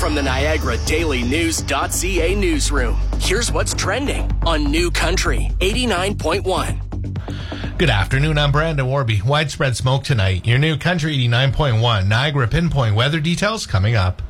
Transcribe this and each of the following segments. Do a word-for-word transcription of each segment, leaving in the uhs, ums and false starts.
From the Niagara Daily News.ca newsroom, here's what's trending on New Country eighty-nine point one. Good afternoon, I'm Brandon Warby. Widespread smoke tonight. Your New Country eighty-nine point one. Niagara pinpoint weather details coming up.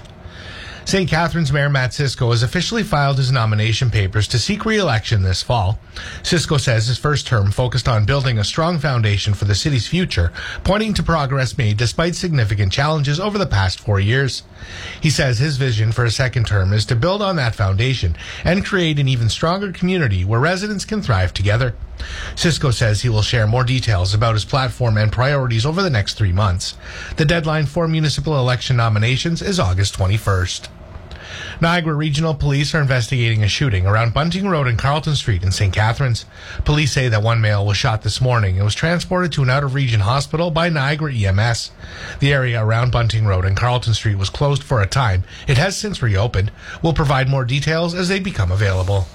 Saint Catharines Mayor Matt Cisco has officially filed his nomination papers to seek re-election this fall. Cisco says his first term focused on building a strong foundation for the city's future, pointing to progress made despite significant challenges over the past four years. He says his vision for a second term is to build on that foundation and create an even stronger community where residents can thrive together. Cisco says he will share more details about his platform and priorities over the next three months. The deadline for municipal election nominations is August twenty-first. Niagara Regional Police are investigating a shooting around Bunting Road and Carlton Street in Saint Catharines. Police say that one male was shot this morning and was transported to an out-of-region hospital by Niagara E M S. The area around Bunting Road and Carlton Street was closed for a time. It has since reopened. We'll provide more details as they become available.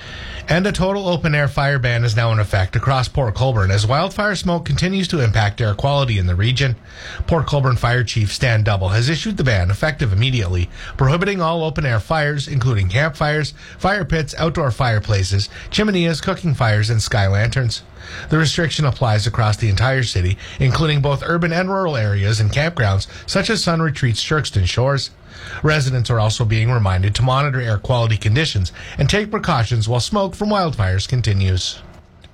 And a total open-air fire ban is now in effect across Port Colborne as wildfire smoke continues to impact air quality in the region. Port Colborne Fire Chief Stan Double has issued the ban effective immediately, prohibiting all open-air fires, including campfires, fire pits, outdoor fireplaces, chimeneas, cooking fires, and sky lanterns. The restriction applies across the entire city, including both urban and rural areas and campgrounds such as Sun Retreats Sturkston Shores. Residents are also being reminded to monitor air quality conditions and take precautions while smoke from wildfires continues.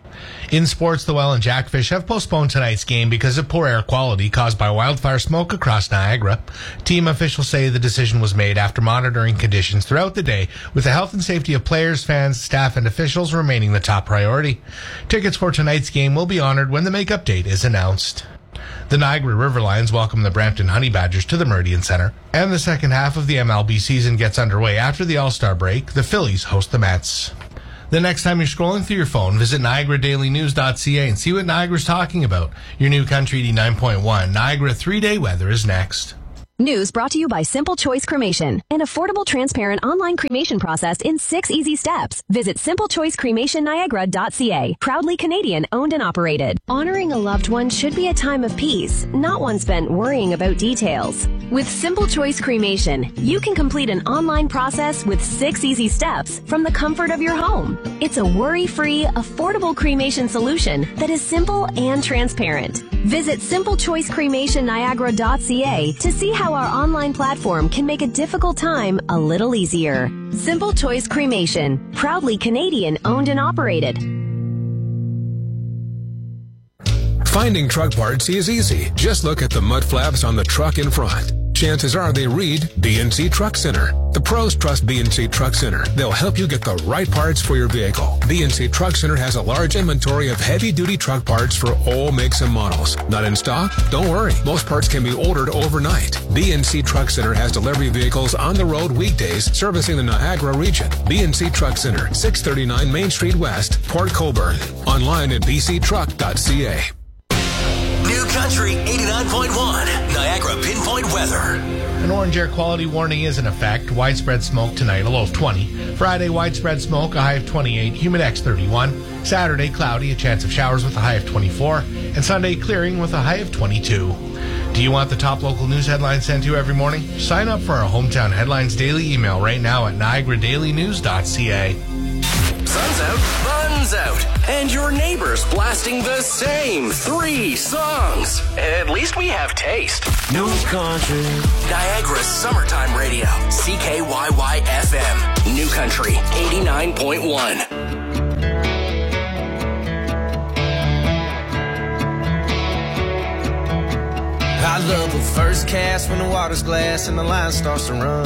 In sports, the Well and Jackfish have postponed tonight's game because of poor air quality caused by wildfire smoke across Niagara. Team officials say the decision was made after monitoring conditions throughout the day, with the health and safety of players, fans, staff, and officials remaining the top priority. Tickets for tonight's game will be honored when the makeup date is announced. The Niagara River Lions welcome the Brampton Honey Badgers to the Meridian Centre. And the second half of the M L B season gets underway after the All-Star break. The Phillies host the Mets. The next time you're scrolling through your phone, visit Niagara Daily News dot C A and see what Niagara's talking about. Your New Country eighty-nine point one. Niagara three-day weather is next. News brought to you by Simple Choice Cremation, an affordable, transparent online cremation process in six easy steps. Visit simple choice cremation niagara dot C A. Proudly Canadian owned and operated. Honoring a loved one should be a time of peace, not one spent worrying about details. With Simple Choice Cremation, you can complete an online process with six easy steps from the comfort of your home. It's a worry-free, affordable cremation solution that is simple and transparent. Visit simple choice cremation niagara dot C A to see how our online platform can make a difficult time a little easier. Simple Choice Cremation, proudly Canadian owned and operated. Finding truck parts is easy. Just look at the mud flaps on the truck in front. Chances are they read B and C Truck Center. The pros trust B and C Truck Center. They'll help you get the right parts for your vehicle. B and C Truck Center has a large inventory of heavy-duty truck parts for all makes and models. Not in stock? Don't worry. Most parts can be ordered overnight. B and C Truck Center has delivery vehicles on the road weekdays servicing the Niagara region. B and C Truck Center, six thirty-nine Main Street West, Port Colborne. Online at b c truck dot c a. New Country eighty-nine point one. Niagara pinpoint weather. An orange air quality warning is in effect. Widespread smoke tonight, a low of twenty. Friday, widespread smoke, a high of twenty-eight. Humidex thirty-one. Saturday, cloudy, a chance of showers with a high of twenty-four. And Sunday, clearing with a high of twenty-two. Do you want the top local news headlines sent to you every morning? Sign up for our Hometown Headlines daily email right now at niagara daily news dot c a. Sun's out, buns out, and your neighbor's blasting the same three songs. At least we have taste. New Country. Niagara's summertime radio. C K Y Y F M. New Country eighty-nine point one. I love the first cast when the water's glass and the line starts to run.